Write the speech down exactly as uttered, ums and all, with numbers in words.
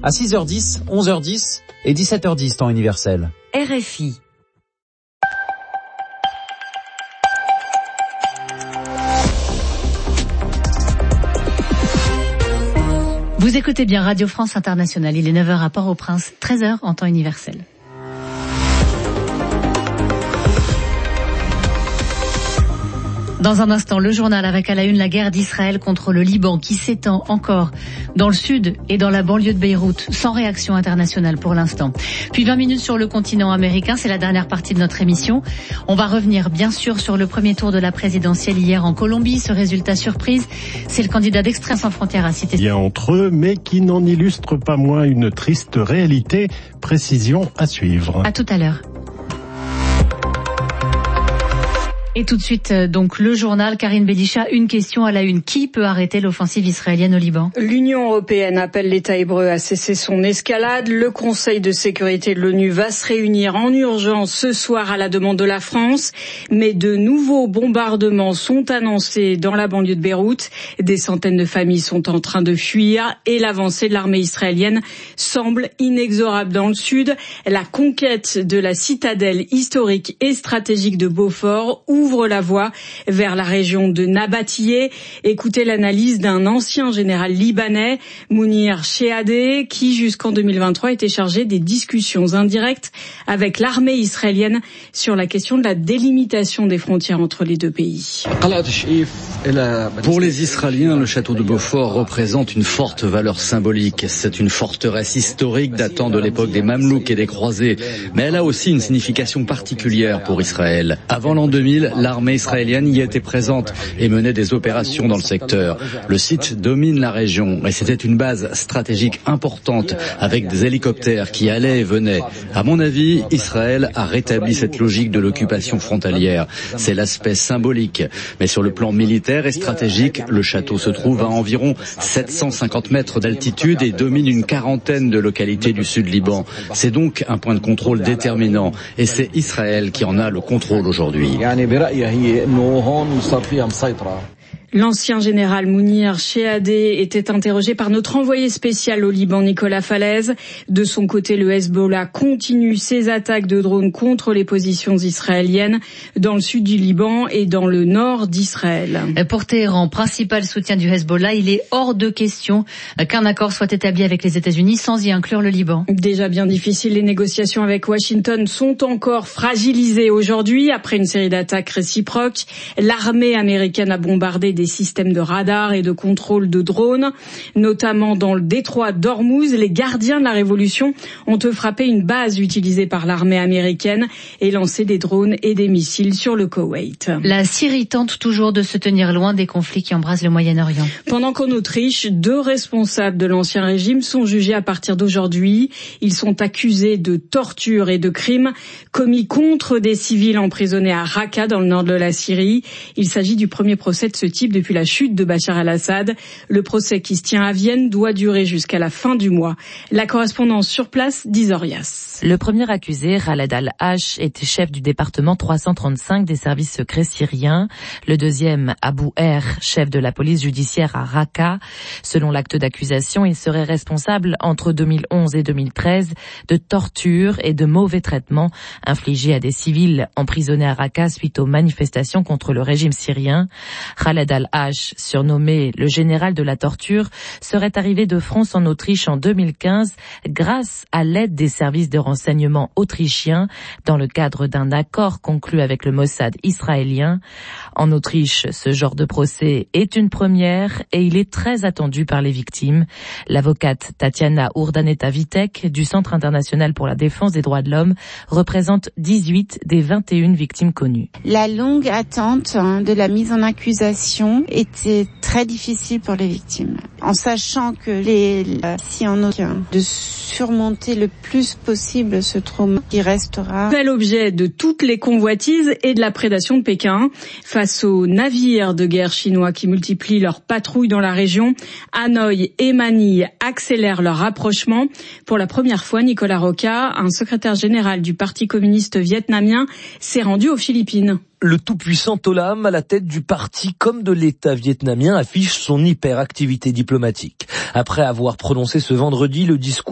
à six heures dix, onze heures dix et dix-sept heures dix, temps universel. R F I. Vous écoutez bien Radio France Internationale. Il est neuf heures à Port-au-Prince, treize heures en temps universel. Dans un instant, le journal avec à la une la guerre d'Israël contre le Liban qui s'étend encore dans le sud et dans la banlieue de Beyrouth, sans réaction internationale pour l'instant. Puis vingt minutes sur le continent américain, c'est la dernière partie de notre émission. On va revenir bien sûr sur le premier tour de la présidentielle hier en Colombie. Ce résultat surprise, c'est le candidat d'Extrême sans frontières à citer. Il y a entre eux, mais qui n'en illustre pas moins une triste réalité. Précision à suivre. À tout à l'heure. Et tout de suite, donc, le journal. Karine Belisha, une question à la une. Qui peut arrêter l'offensive israélienne au Liban ? L'Union européenne appelle l'État hébreu à cesser son escalade. Le Conseil de sécurité de l'ONU va se réunir en urgence ce soir à la demande de la France. Mais de nouveaux bombardements sont annoncés dans la banlieue de Beyrouth. Des centaines de familles sont en train de fuir et l'avancée de l'armée israélienne semble inexorable dans le sud. La conquête de la citadelle historique et stratégique de Beaufort ouvre ouvre la voie vers la région de Nabatiyeh. Écoutez l'analyse d'un ancien général libanais, Mounir Shehadeh, qui jusqu'en deux mille vingt-trois était chargé des discussions indirectes avec l'armée israélienne sur la question de la délimitation des frontières entre les deux pays. Pour les Israéliens, le château de Beaufort représente une forte valeur symbolique. C'est une forteresse historique datant de l'époque des Mamelouks et des Croisés, mais elle a aussi une signification particulière pour Israël. Avant l'an deux mille, l'armée israélienne y était présente et menait des opérations dans le secteur. Le site domine la région et c'était une base stratégique importante avec des hélicoptères qui allaient et venaient. À mon avis, Israël a rétabli cette logique de l'occupation frontalière. C'est l'aspect symbolique. Mais sur le plan militaire et stratégique, le château se trouve à environ sept cent cinquante mètres d'altitude et domine une quarantaine de localités du sud Liban. C'est donc un point de contrôle déterminant et c'est Israël qui en a le contrôle aujourd'hui. L'ancien général Mounir Shehadeh était interrogé par notre envoyé spécial au Liban, Nicolas Falaise. De son côté, le Hezbollah continue ses attaques de drones contre les positions israéliennes dans le sud du Liban et dans le nord d'Israël. Pour Téhéran, principal soutien du Hezbollah, il est hors de question qu'un accord soit établi avec les États-Unis sans y inclure le Liban. Déjà bien difficile, les négociations avec Washington sont encore fragilisées aujourd'hui après une série d'attaques réciproques. L'armée américaine a bombardé des systèmes de radar et de contrôle de drones, notamment dans le détroit d'Ormuz. Les gardiens de la révolution ont frappé une base utilisée par l'armée américaine et lancé des drones et des missiles sur le Koweït. La Syrie tente toujours de se tenir loin des conflits qui embrasent le Moyen-Orient. Pendant qu'en Autriche, deux responsables de l'ancien régime sont jugés à partir d'aujourd'hui. Ils sont accusés de torture et de crimes commis contre des civils emprisonnés à Raqqa, dans le nord de la Syrie. Il s'agit du premier procès de ce type depuis la chute de Bachar el-Assad. Le procès qui se tient à Vienne doit durer jusqu'à la fin du mois. La correspondance sur place d'Isorias. Le premier accusé, Khaled al-Hash, était chef du département trois cent trente-cinq des services secrets syriens. Le deuxième, Abou Er, chef de la police judiciaire à Raqqa. Selon l'acte d'accusation, il serait responsable entre deux mille onze et deux mille treize de torture et de mauvais traitements infligés à des civils emprisonnés à Raqqa suite aux manifestations contre le régime syrien. Khaled al-Hash, surnommé le général de la torture, serait arrivé de France en Autriche en deux mille quinze grâce à l'aide des services de renseignement autrichiens dans le cadre d'un accord conclu avec le Mossad israélien. En Autriche, ce genre de procès est une première et il est très attendu par les victimes. L'avocate Tatiana Urdaneta-Vitek du Centre international pour la défense des droits de l'homme représente dix-huit des vingt et une victimes connues. La longue attente de la mise en accusation était très difficile pour les victimes, en sachant que les si en aucun de surmonter le plus possible ce trauma qui restera. Fait l'objet de toutes les convoitises et de la prédation de Pékin. Face aux navires de guerre chinois qui multiplient leurs patrouilles dans la région, Hanoï et Manille accélèrent leur rapprochement. Pour la première fois, Nicolas Roca, un secrétaire général du Parti communiste vietnamien, s'est rendu aux Philippines. Le tout-puissant Tholam, à la tête du parti comme de l'État vietnamien, affiche son hyperactivité diplomatique. Après avoir prononcé ce vendredi le discours